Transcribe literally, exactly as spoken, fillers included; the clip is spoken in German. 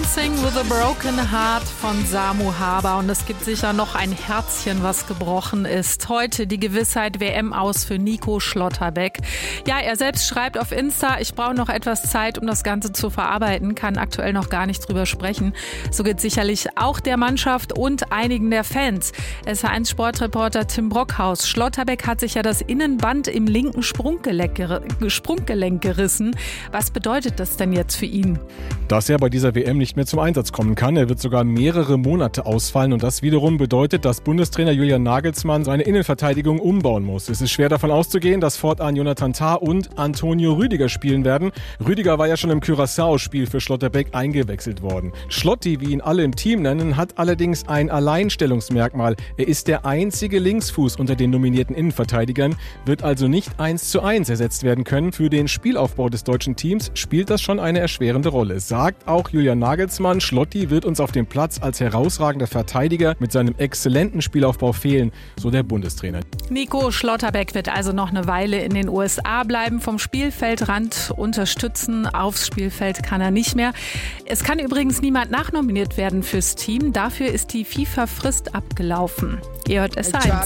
Dancing with a Broken Heart von Samu Haber. Und es gibt sicher noch ein Herzchen, was gebrochen ist. Heute die Gewissheit W M aus für Nico Schlotterbeck. Ja, er selbst schreibt auf Insta, ich brauche noch etwas Zeit, um das Ganze zu verarbeiten, kann aktuell noch gar nicht drüber sprechen. So geht sicherlich auch der Mannschaft und einigen der Fans. S H eins Sportreporter Tim Brockhaus. Schlotterbeck hat sich ja das Innenband im linken Sprunggelenk, Sprunggelenk gerissen. Was bedeutet das denn jetzt für ihn? Dass er bei dieser W M nicht mehr zum Einsatz kommen kann. Er wird sogar mehrere Monate ausfallen und das wiederum bedeutet, dass Bundestrainer Julian Nagelsmann seine Innenverteidigung umbauen muss. Es ist schwer davon auszugehen, dass fortan Jonathan Tah und Antonio Rüdiger spielen werden. Rüdiger war ja schon im Curaçao-Spiel für Schlotterbeck eingewechselt worden. Schlotti, wie ihn alle im Team nennen, hat allerdings ein Alleinstellungsmerkmal. Er ist der einzige Linksfuß unter den nominierten Innenverteidigern, wird also nicht eins zu eins ersetzt werden können. Für den Spielaufbau des deutschen Teams spielt das schon eine erschwerende Rolle. Sagt auch Julian Nagelsmann, Schlotti wird uns auf dem Platz als herausragender Verteidiger mit seinem exzellenten Spielaufbau fehlen, so der Bundestrainer. Nico Schlotterbeck wird also noch eine Weile in den U S A bleiben, vom Spielfeldrand unterstützen. Aufs Spielfeld kann er nicht mehr. Es kann übrigens niemand nachnominiert werden fürs Team. Dafür ist die FIFA-Frist abgelaufen. Ihr hört S eins.